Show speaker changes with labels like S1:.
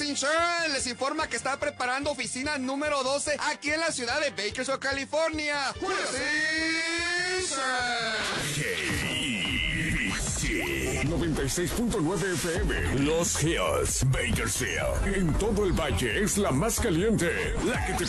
S1: Insurance les informa que está preparando oficina número 12 aquí en la ciudad de Bakersfield, California.
S2: KIBC 96.9 FM Los Hills, Bakersfield. En todo el valle es la más caliente, la que te